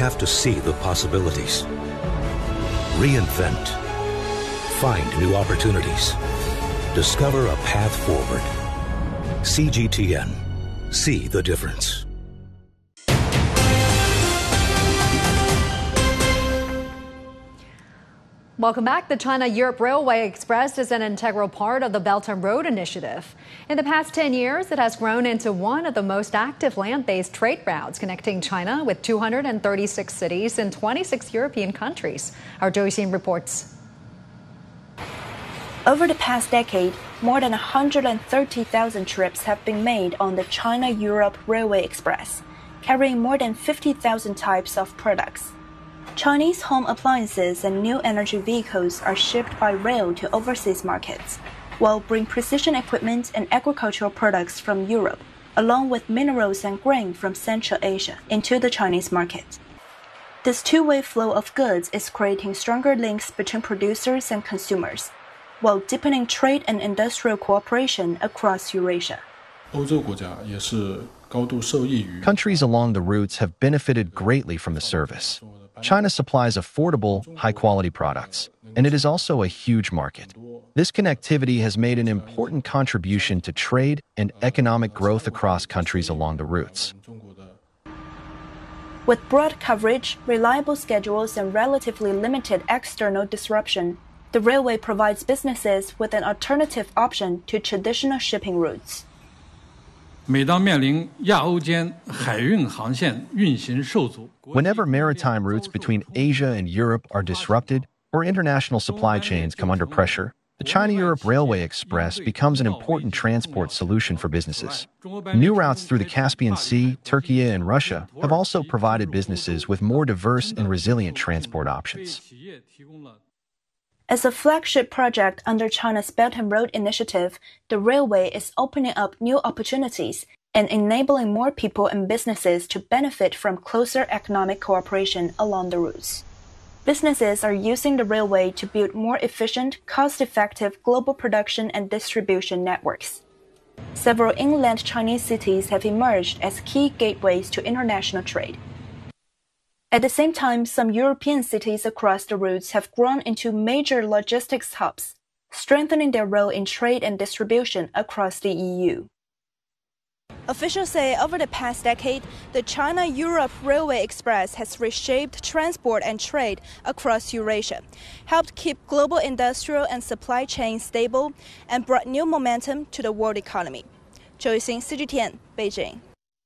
have to see the possibilities. Reinvent. Find new opportunities. Discover a path forward. CGTN. See the difference. Welcome back. The China-Europe Railway Express is an integral part of the Belt and Road Initiative. In the past 10 years, it has grown into one of the most active land-based trade routes, connecting China with 236 cities in 26 European countries. Our Zhou Xin reports. Over the past decade, more than 130,000 trips have been made on the China-Europe Railway Express, carrying more than 50,000 types of products. Chinese home appliances and new energy vehicles are shipped by rail to overseas markets, while bring precision equipment and agricultural products from Europe, along with minerals and grain from Central Asia, into the Chinese market. This two-way flow of goods is creating stronger links between producers and consumers, while deepening trade and industrial cooperation across Eurasia. Countries along the routes have benefited greatly from the service. China supplies affordable, high-quality products, and it is also a huge market. This connectivity has made an important contribution to trade and economic growth across countries along the routes. With broad coverage, reliable schedules, and relatively limited external disruption, the railway provides businesses with an alternative option to traditional shipping routes. Whenever maritime routes between Asia and Europe are disrupted or international supply chains come under pressure, the China-Europe Railway Express becomes an important transport solution for businesses. New routes through the Caspian Sea, Turkey, and Russia have also provided businesses with more diverse and resilient transport options. As a flagship project under China's Belt and Road Initiative, the railway is opening up new opportunities and enabling more people and businesses to benefit from closer economic cooperation along the routes. Businesses are using the railway to build more efficient, cost-effective global production and distribution networks. Several inland Chinese cities have emerged as key gateways to international trade. At the same time, some European cities across the routes have grown into major logistics hubs, strengthening their role in trade and distribution across the EU. Officials say over the past decade, the China-Europe Railway Express has reshaped transport and trade across Eurasia, helped keep global industrial and supply chains stable, and brought new momentum to the world economy. Zhou Xin, CGTN, Beijing.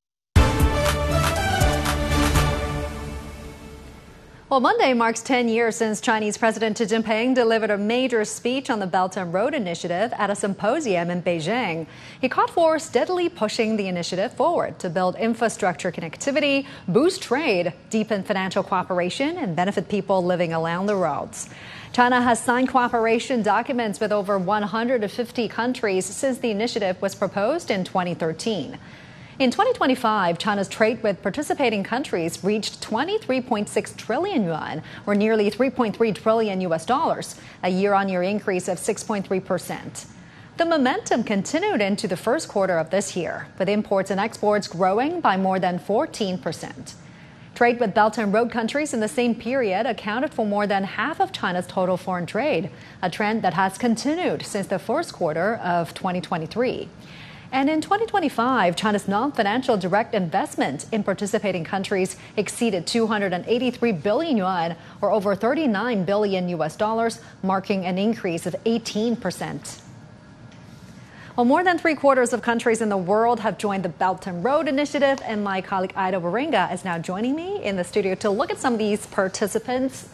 Well, Monday marks 10 years since Chinese President Xi Jinping delivered a major speech on the Belt and Road Initiative at a symposium in Beijing. He called for steadily pushing the initiative forward to build infrastructure connectivity, boost trade, deepen financial cooperation, and benefit people living along the roads. China has signed cooperation documents with over 150 countries since the initiative was proposed in 2013. In 2025, China's trade with participating countries reached 23.6 trillion yuan, or nearly $3.3 trillion, a year-on-year increase of 6.3%. The momentum continued into the first quarter of this year, with imports and exports growing by more than 14%. Trade with Belt and Road countries in the same period accounted for more than half of China's total foreign trade, a trend that has continued since the first quarter of 2023. And in 2025, China's non-financial direct investment in participating countries exceeded 283 billion yuan, or over $39 billion, marking an increase of 18%. Well, more than three-quarters of countries in the world have joined the Belt and Road Initiative, and my colleague Ida Waringa is now joining me in the studio to look at some of these partnerships.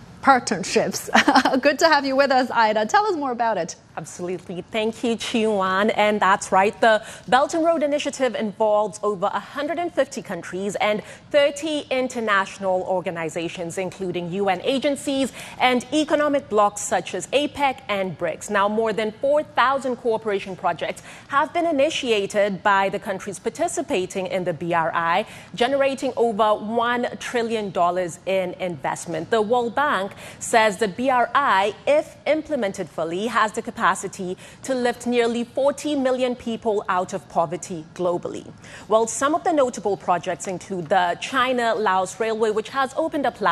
Good to have you with us, Ida. Tell us more about it. Absolutely. Thank you, Chi-Yuan. And that's right. The Belt and Road Initiative involves over 150 countries and 30 international organizations, including UN agencies and economic blocs such as APEC and BRICS. Now, more than 4,000 cooperation projects have been initiated by the countries participating in the BRI, generating over $1 trillion in investment. The World Bank says the BRI, if implemented fully, has the capacity capacity to lift nearly 40 million people out of poverty globally. Well, some of the notable projects include the China-Laos Railway, which has opened up